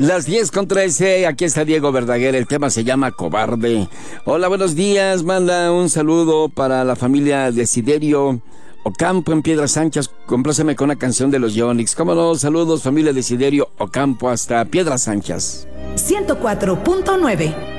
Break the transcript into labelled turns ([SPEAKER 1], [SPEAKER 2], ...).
[SPEAKER 1] Las 10:13, aquí está Diego Verdaguer, el tema se llama Cobarde. Hola, buenos días, manda un saludo para la familia Desiderio Ocampo en Piedras Anchas, compláceme con una canción de los Yonix. Cómo no, saludos familia Desiderio Ocampo hasta Piedras Anchas.
[SPEAKER 2] 104.9